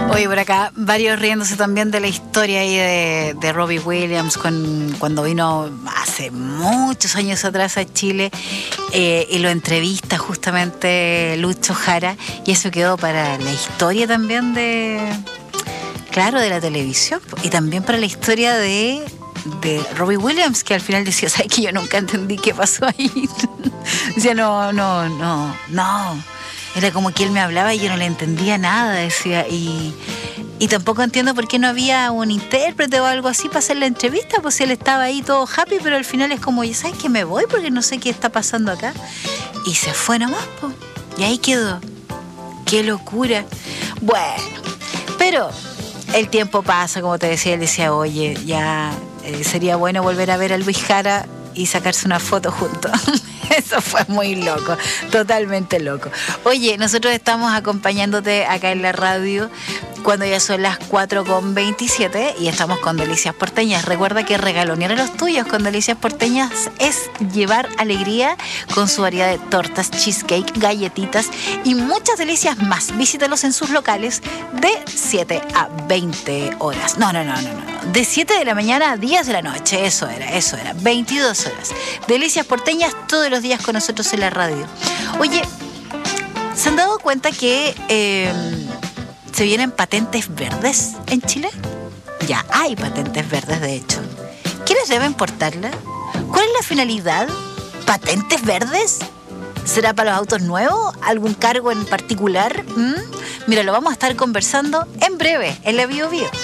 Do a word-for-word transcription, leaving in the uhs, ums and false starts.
Oye, por acá, varios riéndose también de la historia ahí de, de Robbie Williams con, cuando vino hace muchos años atrás a Chile eh, y lo entrevista justamente Lucho Jara, y eso quedó para la historia también de, claro, de la televisión, y también para la historia de, de Robbie Williams, que al final decía, ¿sabes que yo nunca entendí qué pasó ahí? Decía, no, no, no, no. Era como que él me hablaba y yo no le entendía nada, decía, y, y tampoco entiendo por qué no había un intérprete o algo así para hacer la entrevista, pues si él estaba ahí todo happy, pero al final es como, ¿sabes qué? Me voy porque no sé qué está pasando acá. Y se fue nomás, pues, y ahí quedó. ¡Qué locura! Bueno, pero el tiempo pasa, como te decía, él decía, oye, ya eh, sería bueno volver a ver a Luis Jara y sacarse una foto juntos. Eso fue muy loco, totalmente loco. Oye, nosotros estamos acompañándote acá en la radio cuando ya son las cuatro con veintisiete y estamos con Delicias Porteñas. Recuerda que regalonear a los tuyos con Delicias Porteñas es llevar alegría con su variedad de tortas, cheesecake, galletitas y muchas delicias más. Visítalos en sus locales de siete a veinte horas. No, no, no, no, no. De siete de la mañana a diez de la noche. Eso era, eso era. veintidós horas. Delicias Porteñas todos los días con nosotros en la radio. Oye, ¿se han dado cuenta que eh, se vienen patentes verdes en Chile? Ya hay patentes verdes, de hecho. ¿Quiénes deben portarlas? ¿Cuál es la finalidad? ¿Patentes verdes? ¿Será para los autos nuevos? ¿Algún cargo en particular? ¿Mm? Mira, lo vamos a estar conversando en breve en la Bio Bio.